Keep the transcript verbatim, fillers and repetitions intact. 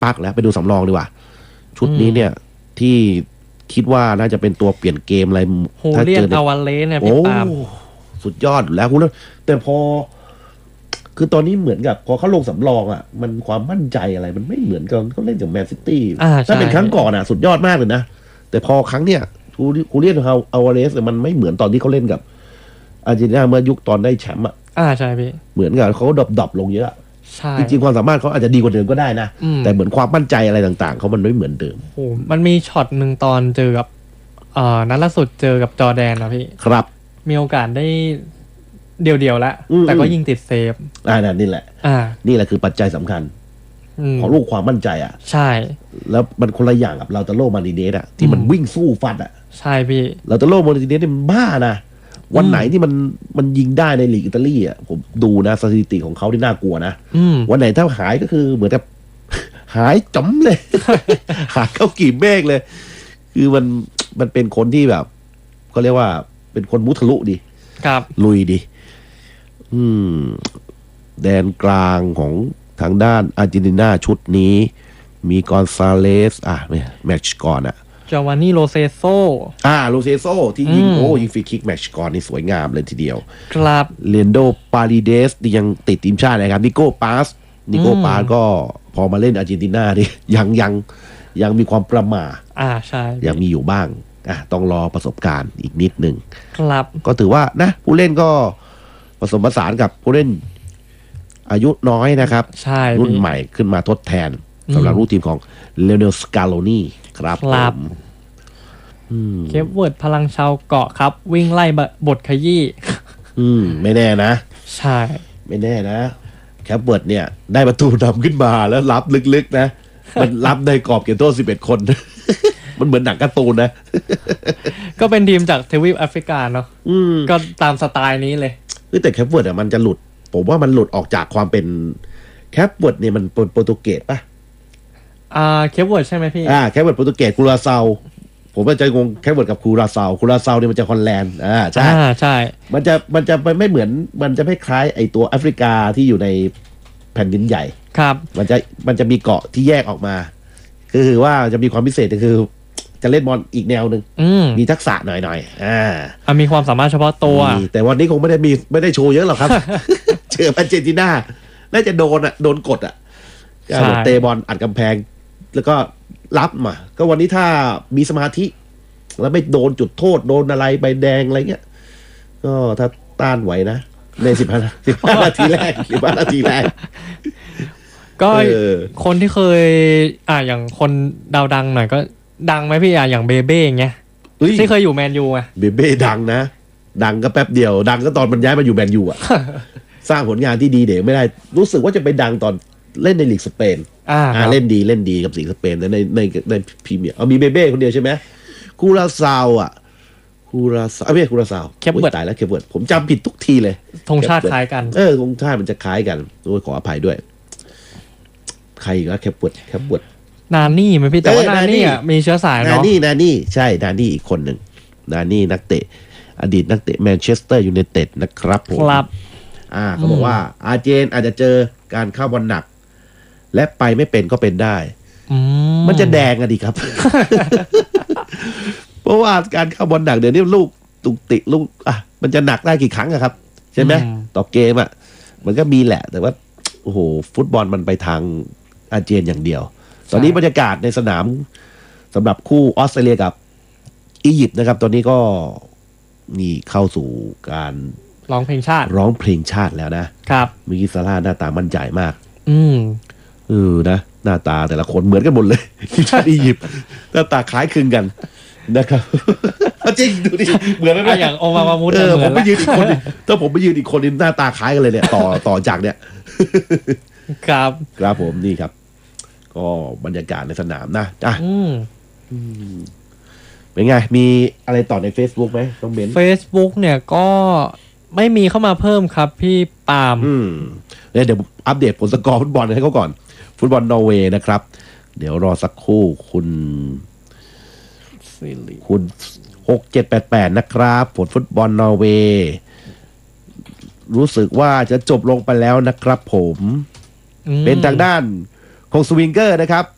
ปักแล้วไปดูสำรองดีกว่าชุดนี้เนี่ยที่คิดว่าน่าจะเป็นตัวเปลี่ยนเกมอะไรโฮเลียนอาวาเลสเนี่ยพี่ปามสุดยอดแล้วคุณแต่พอคือตอนนี้เหมือนกับพอเขาลงสำรองอ่ะมันความมั่นใจอะไรมันไม่เหมือนกับเขาเล่นกับแมนซิตี้ถ้าเป็นครั้งก่อนอ่ะสุดยอดมากเลยนะแต่พอครั้งเนี้ยคูเลียนอาวาเลสมันไม่เหมือนตอนที่เขาเล่นกับอาร์เจนตินาเมื่อยุคตอนได้แชมป์อ่ะอ่าใช่พี่เหมือนกับเขาดรอปดรอปลงเยอะใช่จริงๆความสามารถเขาอาจจะดีกว่าเดิมก็ได้นะแต่เหมือนความมั่นใจอะไรต่างๆเขามันไม่เหมือนเดิมโอ้มันมีช็อตหนึ่งตอนเจอกับเอ่อนัดล่าสุดเจอกับจอร์แดนนะพี่ครับมีโอกาสได้เดียวๆแล้วแต่ก็ยิงติดเซฟอ่านี่แหละอ่านี่แหละคือปัจจัยสำคัญของลูกความมั่นใจอ่ะใช่แล้วมันคนละอย่างกับเราตาโลมานิเนสอ่ะที่มันวิ่งสู้ฟัดอ่ะใช่พี่เราตาโลมานิเนสเนี่ยมันบ้านะวันไหนที่มันมันยิงได้ในลีกอิตาลีอ่ะผมดูนะสถิติของเขาที่น่ากลัวนะวันไหนถ้าหายก็คือเหมือนกับหายจ๋ำเลย หายเข้ากี่เมฆเลยคือมันมันเป็นคนที่แบบเขาเรียกว่าเป็นคนมุทะลุดีครับลุยดีอืมแดนกลางของทางด้านอาร์เจนตินาชุดนี้มีกอนซาเลสอ่ะแมตช์ก่อนอ่ะจาวานี่โรเซโซอ่าโรเซโซที่ยิงโอ้ยิงฟรีคิกแมตช์ก่อนนี่สวยงามเลยทีเดียวครับเลียนโดปาริเดสยังติดทีมชาตินะครับนิโก้ปาสนิโก้ปาสก็พอมาเล่นอาร์เจนตินาดิยังยังยังมีความประมาทอ่าใช่ยังมีอยู่บ้างอ่ะต้องรอประสบการณ์อีกนิดนึงครับก็ถือว่านะผู้เล่นก็ผสมผสานกับผู้เล่นอายุน้อยนะครับใช่รุ่นใหม่ขึ้นมาทดแทนสำหรับลูกทีมของเลโอเนลสกาโลนีครับครับเคปเวิร์ดพลังชาวเกาะครับวิ่งไล่บทขยี้อืมไม่แน่นะใช่ไม่แน่นะแคปเวิร์ดเนี่ยได้ประตูนำขึ้นมาแล้วรับลึกๆนะมันรับในกรอบเขตโทษสิบเอ็ดคนมันเหมือนหนังการ์ตูนนะก็เป็นทีมจากทวีปแอฟริกาเนาะก็ตามสไตล์นี้เลยแต่แคปเวิร์ดอ่ะมันจะหลุดผมว่ามันหลุดออกจากความเป็นแคปเวิร์ดเนี่ยมันเป็นโปรตุเกสป่ะอ่าแคปเวิร์ดใช่ไหมพี่อ่าแคปเวิร์ดโปรตุเกสคูราซาวผมจะงงแคปเวิร์ดกับคูราซาวคูราซาวเนี่ยมันจะฮอลแลนด์อ่าใช่อ่าใช่มันจะมันจะไม่เหมือนมันจะไม่คล้ายไอตัวแอฟริกาที่อยู่ในแผ่นดินใหญ่ครับมันจะมันจะมีเกาะที่แยกออกมาคือว่าจะมีความพิเศษก็คือจะเล่นบอลอีกแนวหนึ่งมีทักษะหน่อยหน่อยอ่ามีความสามารถเฉพาะตัวแต่วันนี้คงไม่ได้มีไม่ได้โชว์เยอะหรอกครับ เจออาร์เจนตินาน่าจะโดนอ่ะโดนกดอ่ะเตะบอลอัดกำแพงแล้วก็รับมาก็วันนี้ถ้ามีสมาธิแล้วไม่โดนจุดโทษโดนอะไรใบแดงอะไรเงี้ยก็ถ้าต้านไหวนะในสิบห้าสิบห้านาทีแรกสิบห้านาทีแรกก็คนที่เคยอ่าอย่างคนดาวดังหน่อยก็ดังไหมพี่อ่ะอย่างเบเบ้เงี้ยที่เคยอยู่แมนยูไงเบเบ้ดังนะดังก็แป๊บเดียวดังก็ตอนมันย้ายมาอยู่แมนยูอ่ะสร้างผลงานที่ดีเดี๋ยวไม่ได้รู้สึกว่าจะไปดังตอนเล่นในลีกสเปนอ่าเล่นดีเล่นดีกับลีกสเปนในในในในพรีเมียร์เอามีเบเบ้คนเดียวใช่ไหมคูราซาวอ่ะคูราซาวไม่ใช่คูราซาวแคปเวิร์ดตายแล้วแคปเวิร์ดผมจำผิดทุกทีเลยธงชาติคล้ายกันเออธงชาติมันจะคล้ายกันโอ้ยขออภัยด้วยใครอีกแล้วแคปเวิร์ดแคปเวิร์ดนานี่ไหมพี่แต่ว่านานี่อ่ะมีเชื้อสายเนาะนานี่นานี่ใช่นานี่อีกคนหนึ่งนานี่นักเตะอดีตนักเตะแมนเชสเตอร์ยูไนเต็ดนะครับผมครับอ่าเขาบอกว่าอาร์เจนอาจจะเจอการเข้าบอลหนักและไปไม่เป็นก็เป็นได้มันจะแดงอะดิครับ เพราะว่าการเข้าบอลหนักเดี๋ยวนี้ลูกตุกติลูกอ่ะมันจะหนักได้กี่ครั้งอะครับใช่ไหมต่อเกมอะมันก็มีแหละแต่ว่าโอ้โหฟุตบอลมันไปทางอาร์เจนอย่างเดียวตอนนี้บรรยากาศในสนามสำหรับคู่ออสเตรเลียกับอียิปต์นะครับตอนนี้ก็นี่เข้าสู่การร้องเพลงชาติร้องเพลงชาติแล้วนะครับมิกิซาร่าหน้าตามั่นใจมากอืมเออนะหน้าตาแต่ละคนเหมือนกันหมดเลยทีมชาติอียิปต์หน้าตาคล้ายคลึงกันนะครับจริงดูดิเหมือนกันอย่างโอมามามุดเออผมไปยืนอีกคนถ้าผมไปยืนอีกคนนี่หน้าตาคล้ายกันเลยเนี่ยต่อต่อจากเนี่ยครับครับผมนี่ครับก็บรรยากาศในสนามนะจ้ะเป็นไงมีอะไรต่อใน Facebook ไหมต้องเบน Facebook เนี่ยก็ไม่มีเข้ามาเพิ่มครับพี่ปาล์มอืมเดี๋ยวอัปเดตผลสกอร์ฟุตบอลให้เขาก่อนฟุตบอลนอร์เวย์นะครับเดี๋ยวรอสักครู่คุณคุณหกเจ็ดแปดแปดนะครับผลฟุตบอลนอร์เวย์รู้สึกว่าจะจบลงไปแล้วนะครับผมเป็นทางด้านของสวิงเกอร์นะครับ